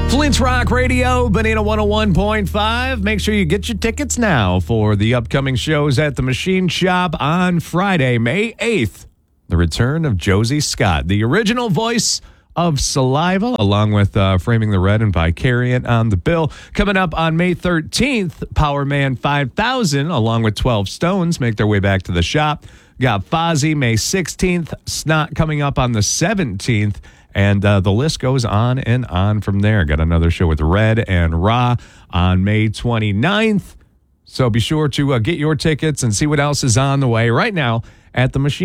Flint's Rock Radio, Bonita 101.5. Make sure you get your tickets now for the upcoming shows at the Machine Shop on Friday, May 8th. The return of Josie Scott, the original voice of Saliva, along with Framing the Red and Vicariant on the bill. Coming up on May 13th, Power Man 5000, along with 12 Stones, make their way back to the shop. Got Fozzy May 16th, Snot coming up on the 17th. And the list goes on and on from there. Got another show with Red and Ra on May 29th. So be sure to get your tickets and see what else is on the way right now at the Machine.